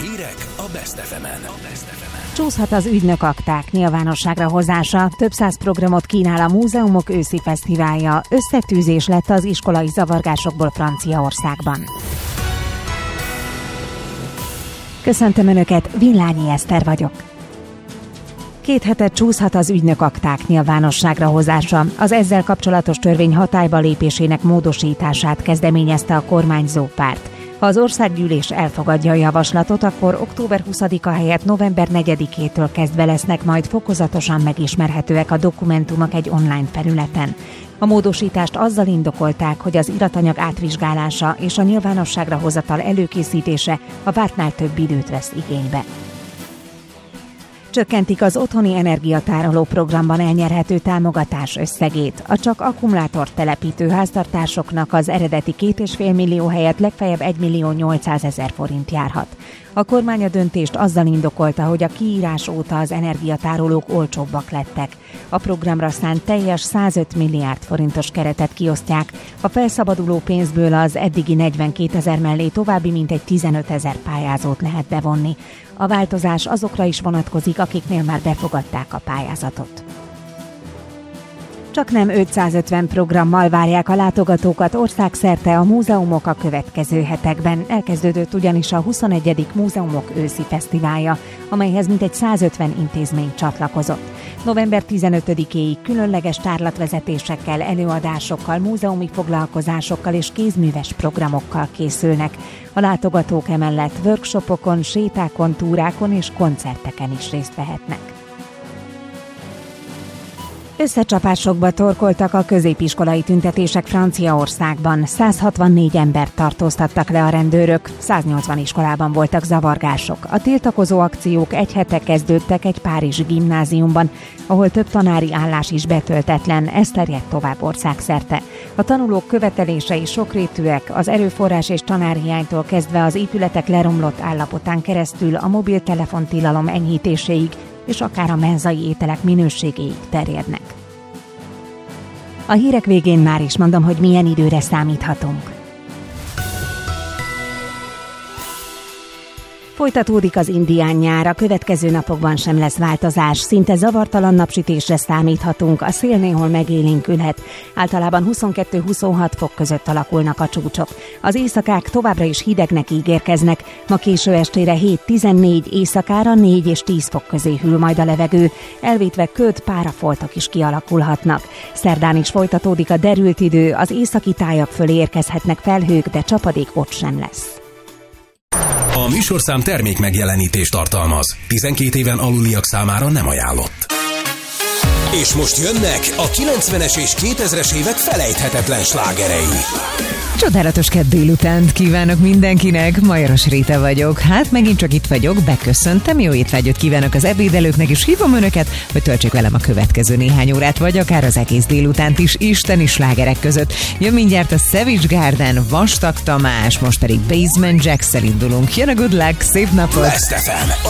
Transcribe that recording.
Hírek a Best FM-en. Csúszhat az ügynök akták nyilvánosságra hozása, több száz programot kínál a Múzeumok őszi fesztiválja, összetűzés lett az iskolai zavargásokból Franciaországban. Köszöntöm Önöket, Villányi Eszter vagyok. 2 hetet csúszhat az ügynök akták nyilvánosságra hozása. Az ezzel kapcsolatos törvény hatályba lépésének módosítását kezdeményezte a kormányzó párt. Ha az országgyűlés elfogadja a javaslatot, akkor október 20-a helyett november 4-től kezdve lesznek majd fokozatosan megismerhetőek a dokumentumok egy online felületen. A módosítást azzal indokolták, hogy az iratanyag átvizsgálása és a nyilvánosságra hozatal előkészítése a vártnál több időt vesz igénybe. Csökkentik az otthoni energiatároló programban elnyerhető támogatás összegét. A csak akkumulátort telepítő háztartásoknak az eredeti 2,5 millió helyett legfeljebb 1.800.000 forint járhat. A kormány a döntést azzal indokolta, hogy a kiírás óta az energiatárolók olcsóbbak lettek. A programra szánt teljes 105 milliárd forintos keretet kiosztják. A felszabaduló pénzből az eddigi 42.000 mellé további mintegy 15.000 pályázót lehet bevonni. A változás azokra is vonatkozik, akiknél már befogadták a pályázatot. Csaknem 550 programmal várják a látogatókat országszerte a múzeumok a következő hetekben. Elkezdődött ugyanis a 21. Múzeumok őszi fesztiválja, amelyhez mintegy 150 intézmény csatlakozott. November 15-éig különleges tárlatvezetésekkel, előadásokkal, múzeumi foglalkozásokkal és kézműves programokkal készülnek. A látogatók emellett workshopokon, sétákon, túrákon és koncerteken is részt vehetnek. Összecsapásokba torkoltak a középiskolai tüntetések Franciaországban. 164 embert tartóztattak le a rendőrök, 180 iskolában voltak zavargások. A tiltakozó akciók egy hete kezdődtek egy párizsi gimnáziumban, ahol több tanári állás is betöltetlen, ez terjedt tovább országszerte. A tanulók követelései sokrétűek, az erőforrás és tanárhiánytól kezdve az épületek leromlott állapotán keresztül a mobiltelefontilalom enyhítéséig, és akár a menzai ételek minőségéig terjednek. A hírek végén már is mondom, hogy milyen időre számíthatunk. Folytatódik az indián nyár, a következő napokban sem lesz változás, szinte zavartalan napsütésre számíthatunk, a szél néhol megélénkülhet. Általában 22-26 fok között alakulnak a csúcsok. Az éjszakák továbbra is hidegnek ígérkeznek, ma késő estére 7-14, éjszakára 4 és 10 fok közé hűl majd a levegő, elvétve köd, párafoltok is kialakulhatnak. Szerdán is folytatódik a derült idő, az északi tájak fölé érkezhetnek felhők, de csapadék ott sem lesz. A műsorszám termék megjelenítést tartalmaz. 12 éven aluliak számára nem ajánlott. És most jönnek a 90-es és 2000-es évek felejthetetlen slágerei. Csodálatos kedd délutánt kívánok mindenkinek, Majoros Réta vagyok. Hát megint csak itt vagyok, beköszöntem, jó étvágyat kívánok az ebédelőknek, és hívom Önöket, hogy töltsék velem a következő néhány órát, vagy akár az egész délutánt is isteni slágerek között. Jön mindjárt a Savage Garden, Vastag Tamás, most pedig Basement Jacksszel indulunk. Jön a Good Luck, szép napot! Best FM,